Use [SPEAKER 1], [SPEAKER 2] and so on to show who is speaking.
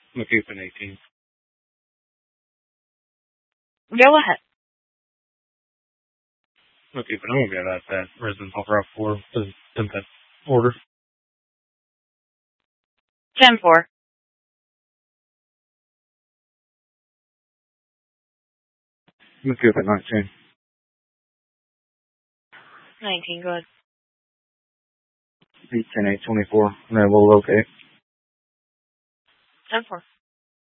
[SPEAKER 1] I'm gonna keep an 18.
[SPEAKER 2] Go ahead.
[SPEAKER 1] Okay, but I'm gonna get out that residence off Route 4 to attempt that order.
[SPEAKER 2] 10-4.
[SPEAKER 1] I'm gonna keep it 19.
[SPEAKER 2] 19, go ahead.
[SPEAKER 1] 18, 8, 24. And then we'll locate.
[SPEAKER 2] 10-4.